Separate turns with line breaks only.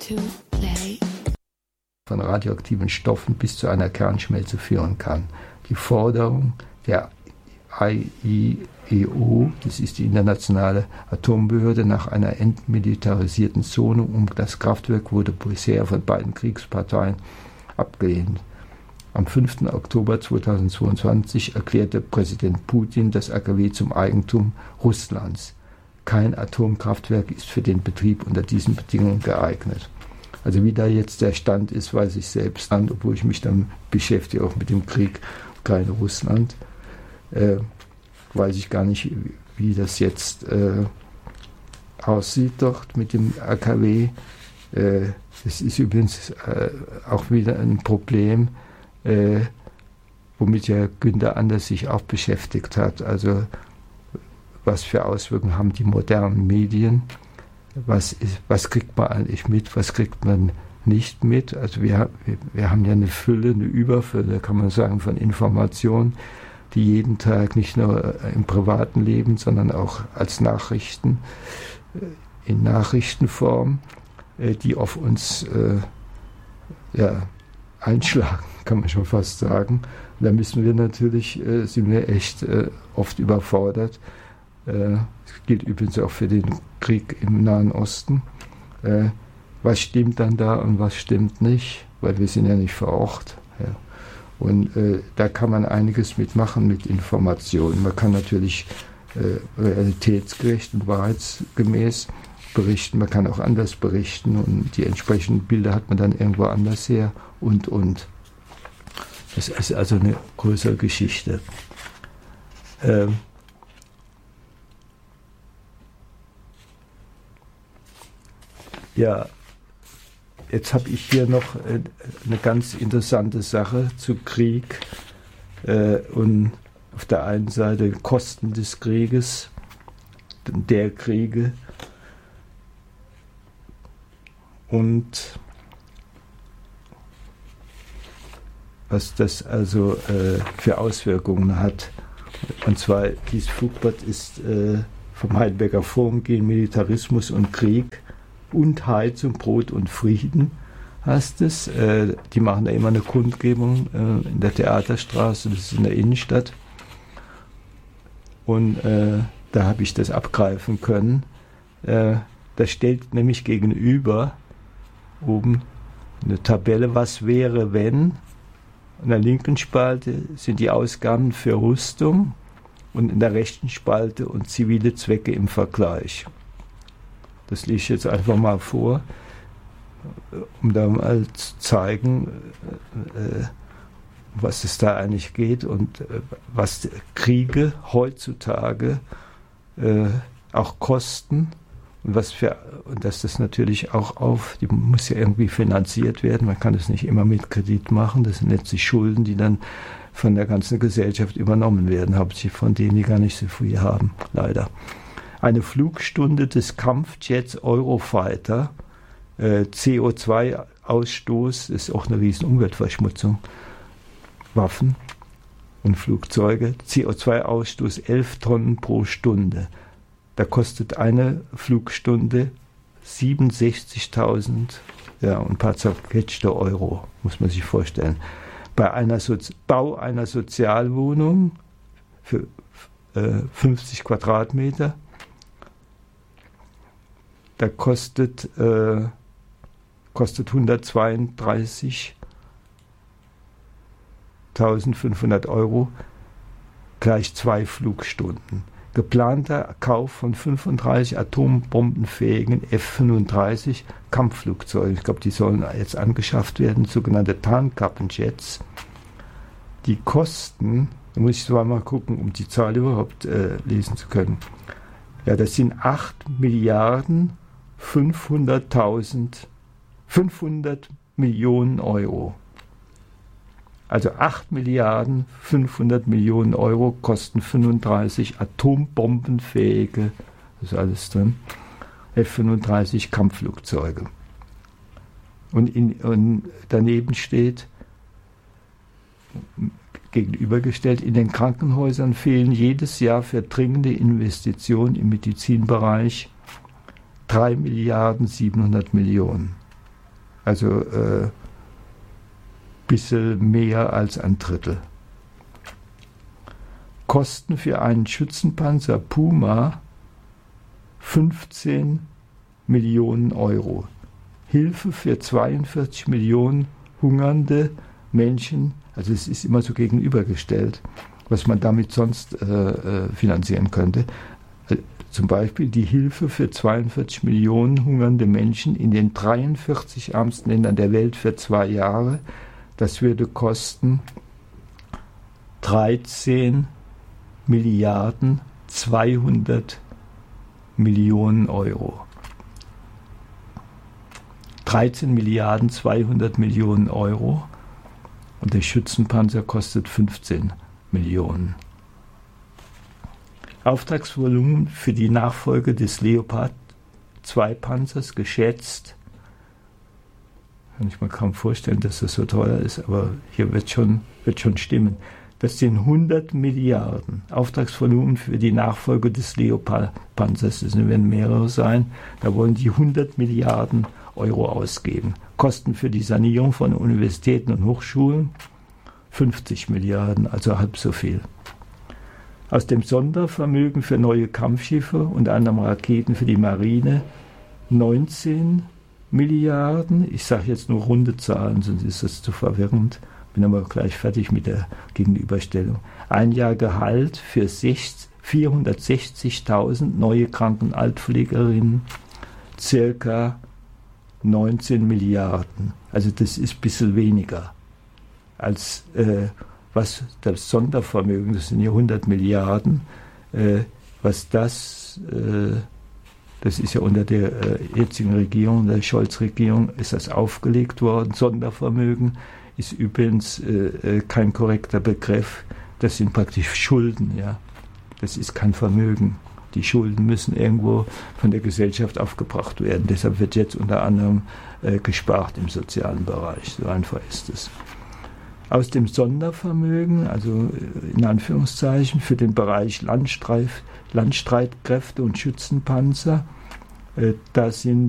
von radioaktiven Stoffen bis zu einer Kernschmelze führen kann. Die Forderung der IAEO, das ist die internationale Atombehörde, nach einer entmilitarisierten Zone um das Kraftwerk wurde bisher von beiden Kriegsparteien abgelehnt. Am 5. Oktober 2022 erklärte Präsident Putin das AKW zum Eigentum Russlands. Kein Atomkraftwerk ist für den Betrieb unter diesen Bedingungen geeignet. Also wie da jetzt der Stand ist, weiß ich selbst an, obwohl ich mich dann beschäftige, auch mit dem Krieg Ukraine-Russland. Weiß ich gar nicht, wie das jetzt aussieht dort mit dem AKW. Es ist übrigens auch wieder ein Problem, womit ja Günther Anders sich auch beschäftigt hat. Also was für Auswirkungen haben die modernen Medien? Was kriegt man eigentlich mit, was kriegt man nicht mit? Also wir haben ja eine Fülle, eine Überfülle, kann man sagen, von Informationen, die jeden Tag nicht nur im privaten Leben, sondern auch als Nachrichten, in Nachrichtenform, die auf uns einschlagen, kann man schon fast sagen. Und da müssen wir natürlich, sind wir echt oft überfordert. Das gilt übrigens auch für den Krieg im Nahen Osten. Was stimmt dann da und was stimmt nicht? Weil wir sind ja nicht vor Ort. Ja. Und da kann man einiges mitmachen mit Informationen. Man kann natürlich realitätsgerecht und wahrheitsgemäß berichten. Man kann auch anders berichten und die entsprechenden Bilder hat man dann irgendwo anders her und. Das ist also eine größere Geschichte. Ja, jetzt habe ich hier noch eine ganz interessante Sache zu Krieg und auf der einen Seite Kosten des Krieges, der Kriege und was das also für Auswirkungen hat. Und zwar, dieses Flugblatt ist vom Heidelberger Forum gegen Militarismus und Krieg und Heizung, Brot und Frieden heißt es. Die machen da immer eine Kundgebung in der Theaterstraße, das ist in der Innenstadt. Und da habe ich das abgreifen können. Da stellt nämlich gegenüber oben eine Tabelle, was wäre, wenn. In der linken Spalte sind die Ausgaben für Rüstung und in der rechten Spalte und zivile Zwecke im Vergleich. Das lese ich jetzt einfach mal vor, um da mal zu zeigen, was es da eigentlich geht und was Kriege heutzutage auch kosten und dass das natürlich auch die muss ja irgendwie finanziert werden. Man kann das nicht immer mit Kredit machen. Das sind letztlich Schulden, die dann von der ganzen Gesellschaft übernommen werden, hauptsächlich von denen, die gar nicht so viel haben, leider. Eine Flugstunde des Kampfjets Eurofighter, CO2-Ausstoß, ist auch eine riesen Umweltverschmutzung, Waffen und Flugzeuge, CO2-Ausstoß 11 Tonnen pro Stunde. Da kostet eine Flugstunde 67.000 und ein paar zerquetschte Euro, muss man sich vorstellen. Bei Bau einer Sozialwohnung für 50 Quadratmeter, da kostet 132.500 Euro gleich 2 Flugstunden. Geplanter Kauf von 35 atombombenfähigen F-35 Kampfflugzeugen. Ich glaube, die sollen jetzt angeschafft werden, sogenannte Tarnkappenjets. Die Kosten, da muss ich zwar mal gucken, um die Zahl überhaupt lesen zu können. Ja, das sind 500 Millionen Euro. Also 8.500.000.000 Euro kosten 35 atombombenfähige, das ist alles drin, F-35 Kampfflugzeuge. Und daneben steht, gegenübergestellt, in den Krankenhäusern fehlen jedes Jahr für dringende Investitionen im Medizinbereich 3.700.000.000. Also bisschen mehr als ein Drittel. Kosten für einen Schützenpanzer Puma 15 Millionen Euro. Hilfe für 42 Millionen hungernde Menschen, also es ist immer so gegenübergestellt, was man damit sonst finanzieren könnte. Zum Beispiel die Hilfe für 42 Millionen hungernde Menschen in den 43 ärmsten Ländern der Welt für 2 Jahre. Das würde kosten 13 Milliarden 200 Millionen Euro. 13 Milliarden 200 Millionen Euro und der Schützenpanzer kostet 15 Millionen. Auftragsvolumen für die Nachfolge des Leopard 2 Panzers geschätzt, kann ich mir kaum vorstellen, dass das so teuer ist, aber hier wird schon stimmen. Das sind 100 Milliarden Auftragsvolumen für die Nachfolge des Leopard-Panzers. Das werden mehrere sein. Da wollen die 100 Milliarden Euro ausgeben. Kosten für die Sanierung von Universitäten und Hochschulen 50 Milliarden, also halb so viel. Aus dem Sondervermögen für neue Kampfschiffe, unter anderem Raketen für die Marine, 19 Milliarden. Ich sage jetzt nur runde Zahlen, sonst ist das zu verwirrend. Bin aber gleich fertig mit der Gegenüberstellung. Ein Jahr Gehalt für 460.000 neue Kranken- und Altpflegerinnen, circa 19 Milliarden. Also das ist ein bisschen weniger als was das Sondervermögen, das sind ja 100 Milliarden, was das ist ja unter der jetzigen Regierung, der Scholz-Regierung, ist das aufgelegt worden. Sondervermögen ist übrigens kein korrekter Begriff. Das sind praktisch Schulden. Ja. Das ist kein Vermögen. Die Schulden müssen irgendwo von der Gesellschaft aufgebracht werden. Deshalb wird jetzt unter anderem gespart im sozialen Bereich. So einfach ist es. Aus dem Sondervermögen, also in Anführungszeichen, für den Bereich Landstreitkräfte und Schützenpanzer, da sind